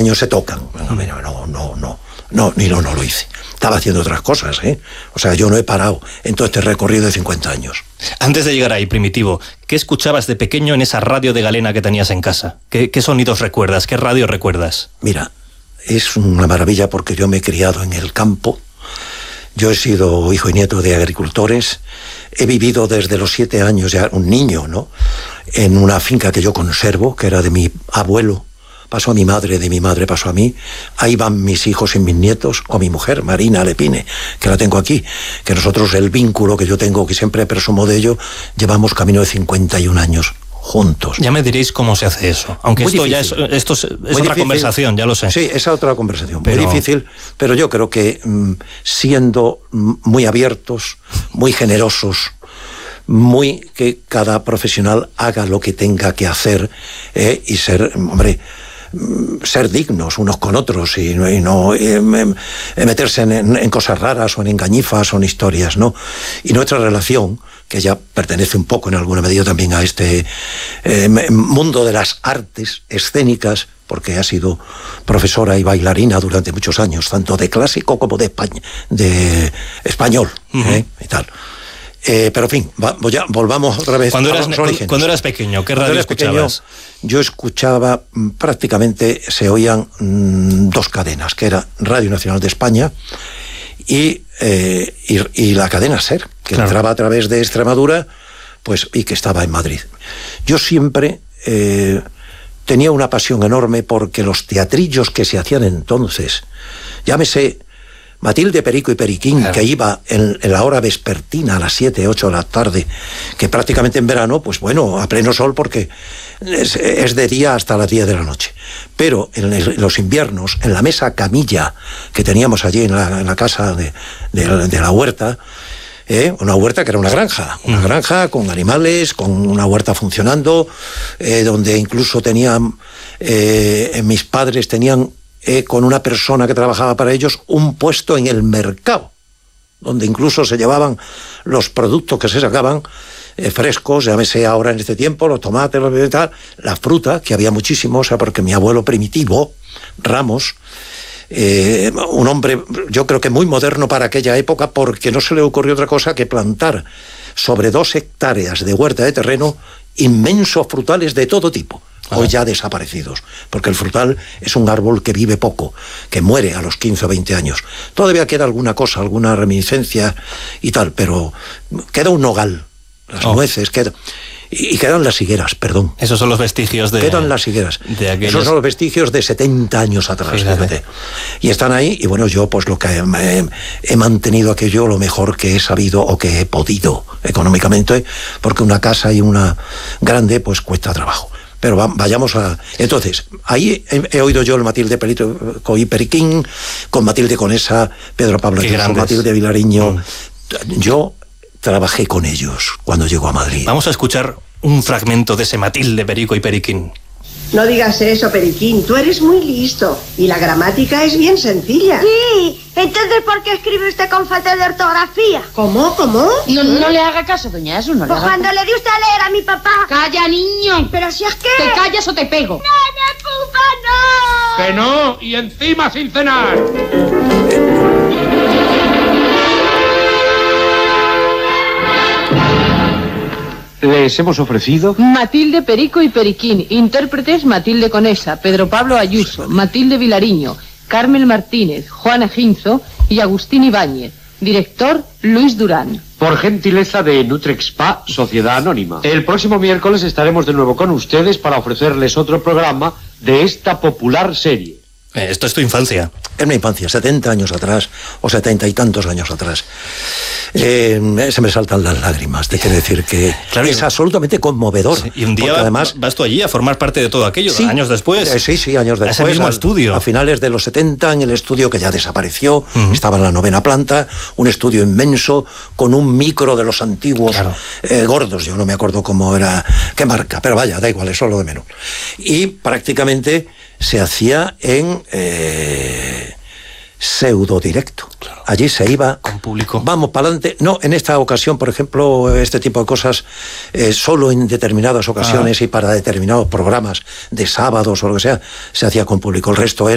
años se tocan. No lo hice. Estaba haciendo otras cosas, ¿eh? O sea, yo no he parado en todo este recorrido de 50 años. Antes de llegar ahí, Primitivo, ¿qué escuchabas de pequeño en esa radio de galena que tenías en casa? ¿Qué sonidos recuerdas? ¿Qué radio recuerdas? Mira, es una maravilla porque yo me he criado en el campo. Yo he sido hijo y nieto de agricultores. He vivido desde los 7 años, ya un niño, ¿no?, en una finca que yo conservo, que era de mi abuelo. Pasó a mi madre, de mi madre pasó a mí. Ahí van mis hijos y mis nietos, o mi mujer, Marina Lepine, que la tengo aquí. Que nosotros, el vínculo que yo tengo, que siempre presumo de ello, llevamos camino de 51 años juntos. Ya me diréis cómo se hace eso. Aunque muy esto difícil. ya es otra conversación, ya lo sé. Sí, esa otra conversación. Muy difícil, pero yo creo que siendo muy abiertos, muy generosos, que cada profesional haga lo que tenga que hacer, y ser, ser dignos unos con otros y no meterse en cosas raras o en engañifas o en historias, ¿no? Y nuestra relación, que ya pertenece un poco en alguna medida también a este mundo de las artes escénicas, porque ha sido profesora y bailarina durante muchos años, tanto de clásico como de español, y tal. Pero en fin, volvamos otra vez a los orígenes. Cuando eras pequeño, ¿qué radio escuchabas? Yo escuchaba, prácticamente se oían 2 cadenas, que era Radio Nacional de España y la cadena SER, que entraba a través de Extremadura, pues, y que estaba en Madrid. Yo siempre tenía una pasión enorme porque los teatrillos que se hacían entonces, llámese Matilde, Perico y Periquín, que iba en la hora vespertina a las 7, 8 de la tarde, que prácticamente en verano, pues bueno, a pleno sol, porque es de día hasta las 10 de la noche. Pero en los inviernos, en la mesa camilla que teníamos allí en la casa de la huerta, una huerta que era una granja con animales, con una huerta funcionando, donde incluso mis padres tenían con una persona que trabajaba para ellos un puesto en el mercado, donde incluso se llevaban los productos que se sacaban frescos, llámese ahora en este tiempo, los tomates, la fruta, que había muchísimo, o sea, porque mi abuelo Primitivo Ramos, un hombre, yo creo que muy moderno para aquella época, porque no se le ocurrió otra cosa que plantar sobre 2 hectáreas de huerta de terreno inmensos frutales de todo tipo, hoy ya desaparecidos, porque el frutal es un árbol que vive poco, que muere a los 15 o 20 años. Todavía queda alguna cosa, alguna reminiscencia y tal, pero queda un nogal, las nueces, y quedan las higueras, perdón. Esos son los vestigios de... Quedan las higueras. Esos son los vestigios de 70 años atrás, fíjate. Y están ahí, y bueno, yo pues lo que he mantenido aquello lo mejor que he sabido o que he podido económicamente, porque una casa y una grande pues cuesta trabajo. Pero vayamos a... Entonces, ahí he oído yo el Matilde, Perico y Periquín, con Matilde Conesa, Pedro Pablo Ayuso, Matilde Vilariño. Yo trabajé con ellos cuando llegó a Madrid. Vamos a escuchar un fragmento de ese Matilde, Perico y Periquín. No digas eso, Periquín, tú eres muy listo y la gramática es bien sencilla. Sí, entonces ¿por qué escribe usted con falta de ortografía? ¿Cómo? No le haga caso, doña Jesús, no le haga caso. Cuando le dio usted a leer a mi papá. ¡Calla, niño! Pero si es que... ¿Te callas o te pego? ¡Nene, pupa, no! ¡Que no! ¡Y encima sin cenar! Les hemos ofrecido... Matilde, Perico y Periquín. Intérpretes: Matilde Conesa, Pedro Pablo Ayuso, Matilde Vilariño, Carmen Martínez, Juana Ginzo y Agustín Ibáñez. Director: Luis Durán. Por gentileza de Nutrexpa, Sociedad Anónima. El próximo miércoles estaremos de nuevo con ustedes para ofrecerles otro programa de esta popular serie. Esto es tu infancia. Es mi infancia, 70 años atrás, o 70 y tantos años atrás. Se me saltan las lágrimas, te quiero decir que es absolutamente conmovedor. Sí, y un día además vas tú allí a formar parte de todo aquello, años después. Sí, años después. A ese mismo estudio. A finales de los 70, en el estudio que ya desapareció, estaba en la 9ª planta, un estudio inmenso, con un micro de los antiguos, gordos, yo no me acuerdo cómo era, qué marca, pero vaya, da igual, eso es lo de menos. Y prácticamente se hacía en pseudo directo. Allí se iba con público. Vamos para adelante. No, en esta ocasión, por ejemplo, este tipo de cosas, solo en determinadas ocasiones y para determinados programas de sábados o lo que sea, se hacía con público. El resto era